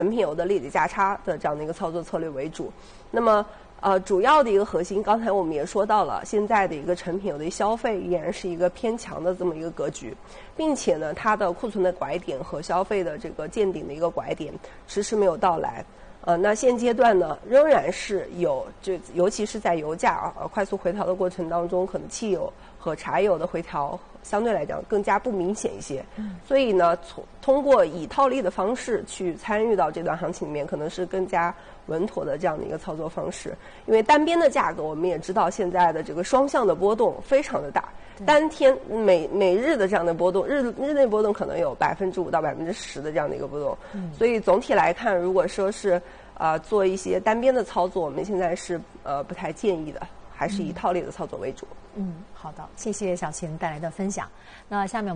成品油的立体价差的这样的一个操作策略为主。那么主要的一个核心，刚才我们也说到了，现在的一个成品油的消费依然是一个偏强的这么一个格局，并且呢，它的库存的拐点和消费的这个见顶的一个拐点迟迟没有到来。那现阶段呢，仍然是有尤其是在油价快速回调的过程当中，可能汽油和柴油的回调相对来讲更加不明显一些。所以呢，通过以套利的方式去参与到这段行情里面，可能是更加稳妥的这样的一个操作方式。因为单边的价格，我们也知道现在的这个双向的波动非常的大，单天每日的这样的波动，日内波动可能有5%到10%的这样的一个波动。所以总体来看，如果说是做一些单边的操作，我们现在是不太建议的，还是以套利的操作为主。 好的，谢谢小琴带来的分享。那下面